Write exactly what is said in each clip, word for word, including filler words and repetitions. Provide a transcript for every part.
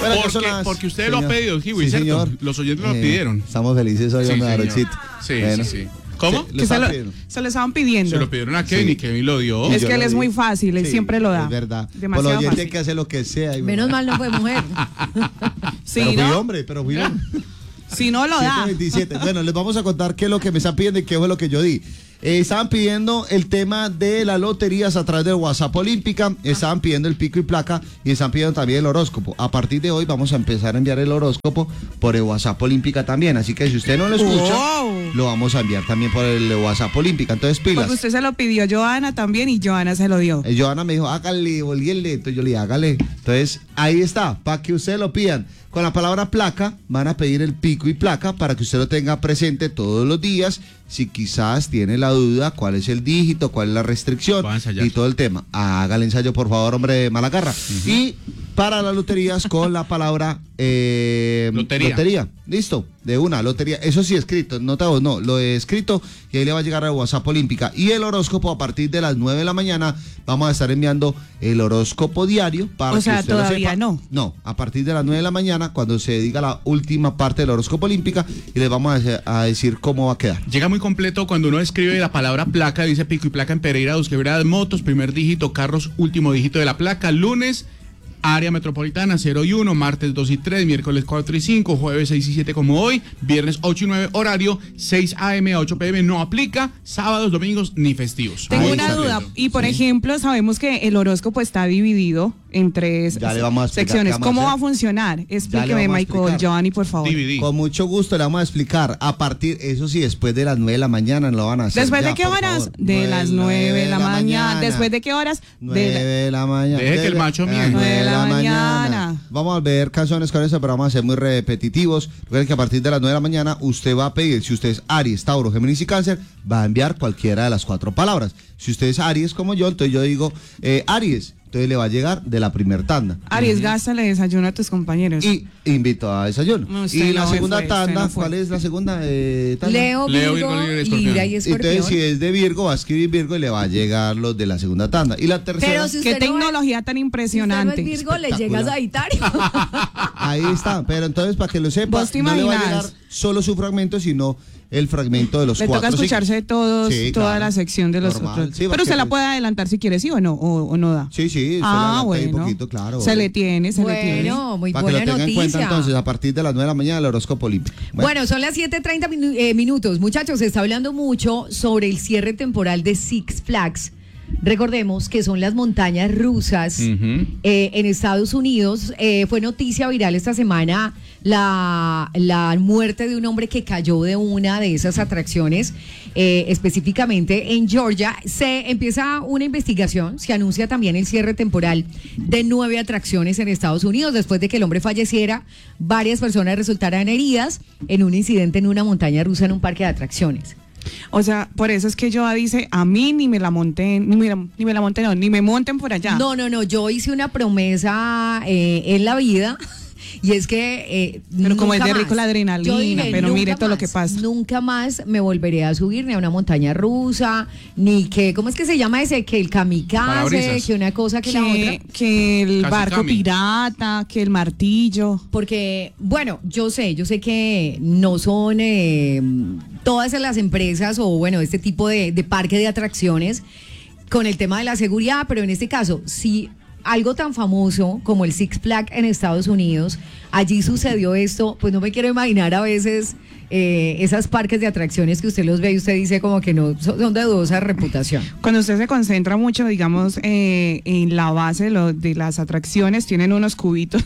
Porque, las... porque usted señor. Lo ha pedido, Kiwi, sí, ¿cierto? Señor. Los oyentes eh, lo pidieron. Estamos felices hoy, sí, Darochito. Sí, bueno. sí, sí. ¿Cómo? Que se, lo, se lo estaban pidiendo. Se lo pidieron a Kevin sí. y Kevin lo dio. Es que él es muy fácil, él sí, siempre lo da. Es verdad. Demasiado Por lo fácil. que hace lo que sea. Menos mal no fue mujer. sí, pero ¿no? fui hombre, pero fui hombre. Si no lo da. veintisiete. Bueno, les vamos a contar qué es lo que me están pidiendo y qué fue lo que yo di. Eh, estaban pidiendo el tema de las loterías a través del WhatsApp Olímpica, estaban pidiendo el pico y placa y están pidiendo también el horóscopo. A partir de hoy vamos a empezar a enviar el horóscopo por el WhatsApp Olímpica también, así que si usted no lo escucha, wow. lo vamos a enviar también por el WhatsApp Olímpica. Entonces pilas. Porque usted se lo pidió a Joana también y Joana se lo dio. Eh, Joana me dijo, hágale, volvíenle, entonces yo le dije, hágale. Entonces ahí está, para que ustedes lo pidan. Con la palabra placa van a pedir el pico y placa para que usted lo tenga presente todos los días. Si quizás tiene la duda cuál es el dígito, cuál es la restricción y todo el tema. Haga el ensayo, por favor, hombre Malacarra. Uh-huh. Y para las loterías con la palabra eh, lotería. lotería. Listo, de una, lotería. Eso sí escrito, no, no, lo he escrito y ahí le va a llegar al WhatsApp Olímpica. Y el horóscopo a partir de las nueve de la mañana vamos a estar enviando el horóscopo diario para o sea, que usted todavía lo sepa. no. No, a partir de las nueve de la mañana cuando se diga la última parte del horóscopo Olímpica y les vamos a, a decir cómo va a quedar. Llega muy completo cuando uno escribe la palabra placa, dice pico y placa en Pereira, dos quebradas, motos, primer dígito, carros, último dígito de la placa, lunes, área metropolitana cero y uno, martes dos y tres, miércoles cuatro y cinco, jueves seis y siete como hoy, viernes ocho y nueve, horario seis a eme a ocho pe eme, no aplica, sábados, domingos ni festivos. Tengo Ahí una duda, y por sí. ejemplo, sabemos que el horóscopo está dividido en tres ya le vamos a explicar, secciones. vamos ¿Cómo a va a funcionar? Explíqueme, Michael, Giovanni, por favor. D V D. Con mucho gusto le vamos a explicar. A partir, eso sí, después de las nueve de la mañana lo van a hacer. ¿Después ya, de qué horas? De las nueve de la mañana. ¿Después de qué horas? nueve de la mañana. Deje que el macho miente. nueve de la mañana. Vamos a ver canciones con eso, pero vamos a ser muy repetitivos. Recuerden que a partir de las nueve de la mañana usted va a pedir, si usted es Aries, Tauro, Géminis y Cáncer, va a enviar cualquiera de las cuatro palabras. Si usted es Aries como yo, entonces yo digo eh, Aries. Entonces le va a llegar de la primer tanda. Aries, uh-huh. gástale desayuno a tus compañeros. Y invito a desayuno. No, y la no segunda fue, tanda, no ¿cuál es la segunda eh, tanda? Leo, Virgo, Leo, Virgo Libra y Escorpión. Entonces si es de Virgo, va a escribir Virgo y le va a llegar los de la segunda tanda. Y la tercera. Pero si qué no tecnología es, tan impresionante. Si no es Virgo, le llega a Sagitario. Ahí está. Pero entonces, para que lo sepa, no le va a llegar solo su fragmento, sino el fragmento de los le cuatro. Le toca escucharse todos, sí, toda claro, la sección de los normal, otros. Sí, pero se la puede adelantar si quiere, sí o no, o, o no da. Sí, sí, ah, se bueno. un poquito, claro. Se le tiene, se bueno, le tiene. Bueno, muy para buena que lo tengan noticia. en cuenta entonces, a partir de las nueve de la mañana el horóscopo olímpico. Bueno. bueno, son las siete treinta minu eh, minutos. Muchachos, se está hablando mucho sobre el cierre temporal de Six Flags. Recordemos que son las montañas rusas uh-huh. eh, en Estados Unidos. Eh, fue noticia viral esta semana la, la muerte de un hombre que cayó de una de esas atracciones, eh, específicamente en Georgia. Se empieza una investigación, se anuncia también el cierre temporal de nueve atracciones en Estados Unidos después de que el hombre falleciera. Varias personas resultaran heridas en un incidente en una montaña rusa en un parque de atracciones. O sea, por eso es que Joa dice, a mí ni me la monten, ni me la, ni me la monten, no, ni me monten por allá. No, no, no, yo hice una promesa eh, en la vida. Y es que eh, pero como es de rico la adrenalina, dije, pero mire todo más, lo que pasa. Nunca más me volveré a subir ni a una montaña rusa, ni que, ¿cómo es que se llama ese? Que el kamikaze, que una cosa que, que la otra. Que el Casi barco cami. pirata, que el martillo. Porque, bueno, yo sé, yo sé que no son eh, todas las empresas o bueno, este tipo de, de parque de atracciones con el tema de la seguridad, pero en este caso, sí. Algo tan famoso como el Six Flags en Estados Unidos, allí sucedió esto, pues no me quiero imaginar a veces eh, esas parques de atracciones que usted los ve y usted dice como que no, son de dudosa reputación. Cuando usted se concentra mucho, digamos, eh, en la base de, lo, de las atracciones, tienen unos cubitos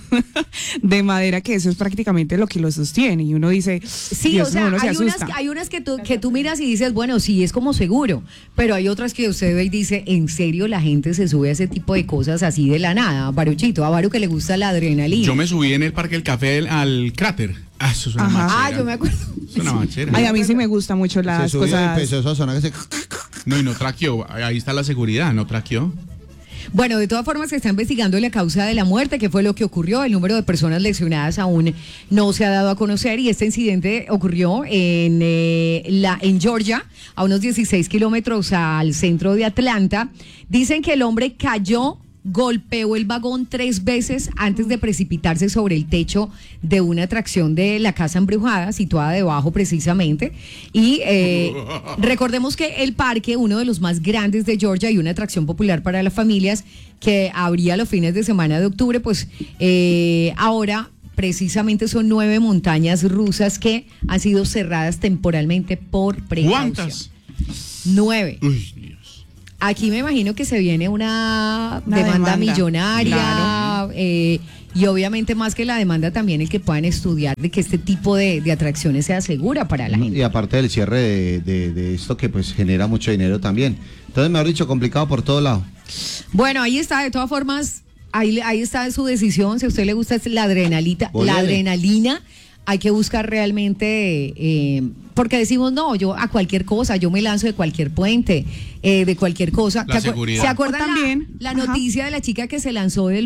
de madera que eso es prácticamente lo que lo sostiene y uno dice, sí, Dios o sea, mío, uno se hay, unas, asusta. hay unas que tú, que tú miras y dices, bueno, sí, es como seguro, pero hay otras que usted ve y dice, ¿en serio la gente se sube a ese tipo de cosas así de la nada? Baruchito, a Baru que le gusta la adrenalina. Yo me subí en el Parque del Café al, al cráter. Ah, eso es una Ajá. machera. Ah, yo me acuerdo. Es una machera. Ay, a mí sí me gusta mucho las se subió cosas. Y empezó a sonar que se... No, y no traqueó. Ahí está la seguridad, no traqueó. Bueno, de todas formas se está investigando la causa de la muerte, qué fue lo que ocurrió. El número de personas lesionadas aún no se ha dado a conocer y este incidente ocurrió en, eh, la, en Georgia, a unos dieciséis kilómetros al centro de Atlanta. Dicen que el hombre cayó golpeó el vagón tres veces antes de precipitarse sobre el techo de una atracción de la Casa Embrujada, situada debajo precisamente. Y eh, recordemos que el parque, uno de los más grandes de Georgia y una atracción popular para las familias que abría los fines de semana de octubre, pues eh, ahora precisamente son nueve montañas rusas que han sido cerradas temporalmente por precaución. ¿Cuántas? Nueve. Uy, Dios. Aquí me imagino que se viene una, Una demanda, demanda, millonaria, claro. eh, y obviamente más que la demanda también el que puedan estudiar de que este tipo de, de atracciones sea segura para la gente. Y aparte del cierre de, de, de esto que pues genera mucho dinero también. Entonces, mejor dicho, complicado por todo lado. Bueno, ahí está, de todas formas, ahí, ahí está su decisión. Si a usted le gusta la adrenalita, Voy la a ver. adrenalina, hay que buscar realmente, eh, porque decimos, no, yo a cualquier cosa, yo me lanzo de cualquier puente, eh, de cualquier cosa. La ¿Se acu- seguridad. ¿Se acuerdan O también, la, la ajá. noticia de la chica que se lanzó del